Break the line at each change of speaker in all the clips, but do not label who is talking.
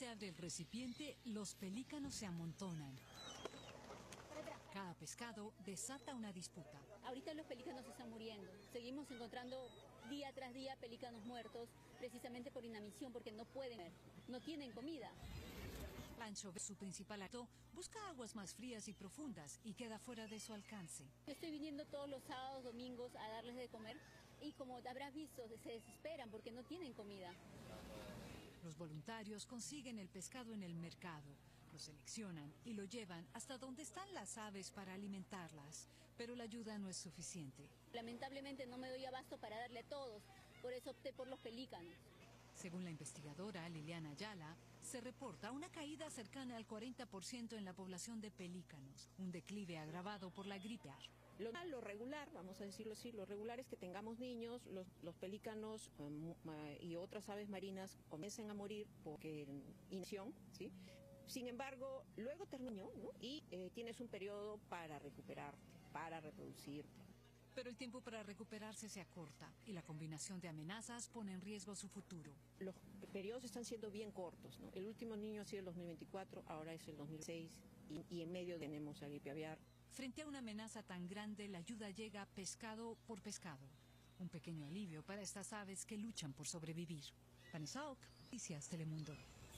abre el recipiente, los pelícanos se amontonan. Cada pescado desata una disputa.
Ahorita los pelícanos se están muriendo. Seguimos encontrando día tras día pelícanos muertos, precisamente por inanición, porque no pueden, no tienen comida.
La anchoveta, su principal acto, busca aguas más frías y profundas y queda fuera de su alcance.
Yo estoy viniendo todos los sábados, domingos a darles de comer y como habrás visto, se desesperan porque no tienen comida.
Los voluntarios consiguen el pescado en el mercado, lo seleccionan y lo llevan hasta donde están las aves para alimentarlas, pero la ayuda no es suficiente.
Lamentablemente no me doy abasto para darle a todos, por eso opté por los pelícanos.
Según la investigadora Liliana Ayala, se reporta una caída cercana al 40% en la población de pelícanos, un declive agravado por la gripe A.
Lo regular, vamos a decirlo así, lo regular es que tengamos niños, los pelícanos y otras aves marinas comiencen a morir porque inanición, ¿sí? Sin embargo, luego terminó, ¿no? Y tienes un periodo para recuperarte, para reproducirte.
Pero el tiempo para recuperarse se acorta y la combinación de amenazas pone en riesgo su futuro.
Los periodos están siendo bien cortos, ¿no? El último niño ha sido el 2024, ahora es el 2006 y en medio tenemos la gripe aviar.
Frente a una amenaza tan grande, la ayuda llega pescado por pescado. Un pequeño alivio para estas aves que luchan por sobrevivir. Vanessa Ock, Noticias Telemundo.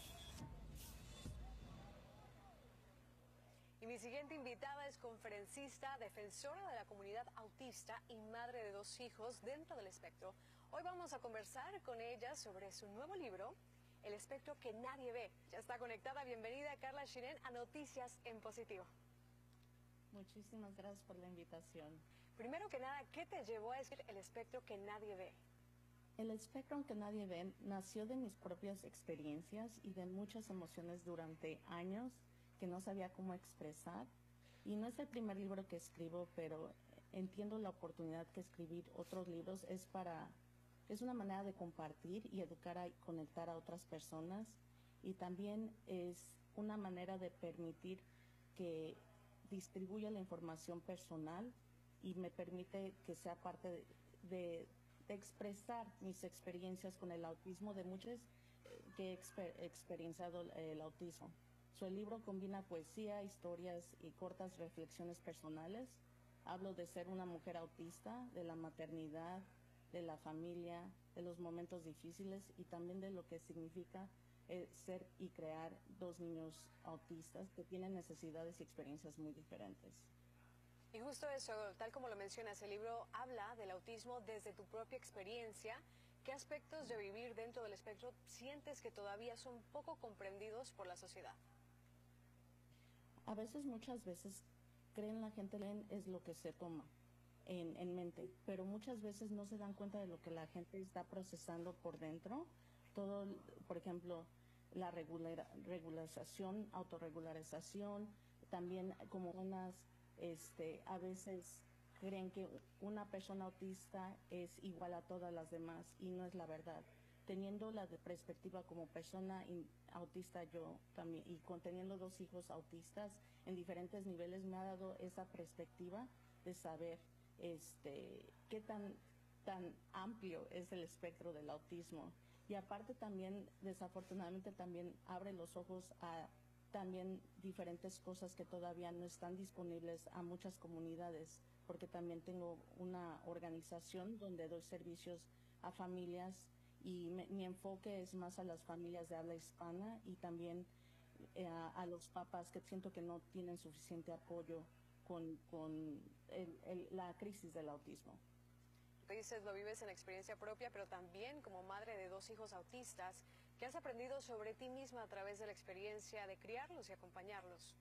Y mi siguiente invitada es conferencista, defensora de la comunidad autista y madre de 2 hijos dentro del espectro. Hoy vamos a conversar con ella sobre su nuevo libro, El espectro que nadie ve. Ya está conectada. Bienvenida, Carla Chinen, a Noticias en Positivo.
Muchísimas gracias por la invitación.
Primero que nada, ¿qué te llevó a escribir El espectro que nadie ve?
El espectro que nadie ve nació de mis propias experiencias y de muchas emociones durante años que no sabía cómo expresar. Y no es el primer libro que escribo, pero entiendo la oportunidad que escribir otros libros es una manera de compartir y educar y conectar a otras personas. Y también es una manera de permitir que distribuya la información personal y me permite que sea parte de expresar mis experiencias con el autismo de muchas que he experienciado el autismo. El libro combina poesía, historias y cortas reflexiones personales. Hablo de ser una mujer autista, de la maternidad, de la familia, de los momentos difíciles y también de lo que significa ser y crear 2 niños autistas que tienen necesidades y experiencias muy diferentes.
Y justo eso, tal como lo mencionas, el libro habla del autismo desde tu propia experiencia. ¿Qué aspectos de vivir dentro del espectro sientes que todavía son poco comprendidos por la sociedad?
A veces, muchas veces, creen la gente leen es lo que se toma en mente, pero muchas veces no se dan cuenta de lo que la gente está procesando por dentro. Todo, por ejemplo, la regularización, autorregularización, también como a veces creen que una persona autista es igual a todas las demás y no es la verdad. Teniendo la perspectiva como persona autista yo también y teniendo 2 hijos autistas en diferentes niveles me ha dado esa perspectiva de saber qué tan amplio es el espectro del autismo. Y aparte también, desafortunadamente, también abre los ojos a también diferentes cosas que todavía no están disponibles a muchas comunidades, porque también tengo una organización donde doy servicios a familias y mi enfoque es más a las familias de habla hispana y también a los papás que siento que no tienen suficiente apoyo con la crisis del autismo.
Dices, lo vives en experiencia propia, pero también como madre de 2 hijos autistas. ¿Qué has aprendido sobre ti misma a través de la experiencia de criarlos y acompañarlos?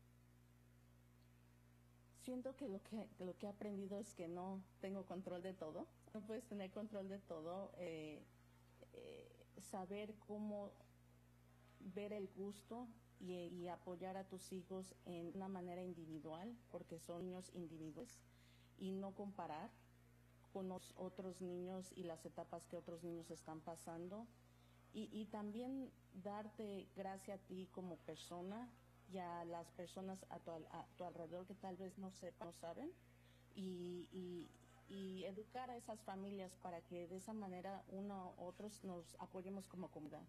Siento que lo que he aprendido es que no tengo control de todo. No puedes tener control de todo. Saber cómo ver el gusto y apoyar a tus hijos en una manera individual, porque son niños individuales, y no comparar con los otros niños y las etapas que otros niños están pasando. Y también darte gracia a ti como persona y a las personas a tu alrededor que tal vez no saben, y educar a esas familias para que de esa manera uno u otros nos apoyemos como comunidad.